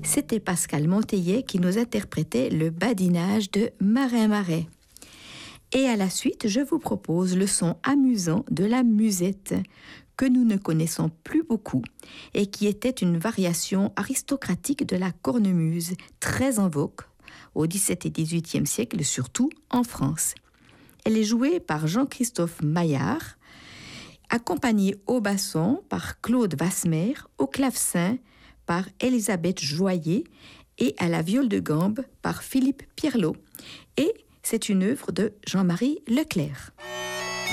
C'était Pascal Monteillet qui nous interprétait le badinage de Marin Marais. Et à la suite, je vous propose le son amusant de la musette, que nous ne connaissons plus beaucoup, et qui était une variation aristocratique de la cornemuse, très en vogue au XVIIe et XVIIIe siècle, surtout en France. Elle est jouée par Jean-Christophe Maillard, accompagnée au basson par Claude Vasmer, au clavecin par Elisabeth Joyer et à la viole de gambe par Philippe Pierlot. Et c'est une œuvre de Jean-Marie Leclerc.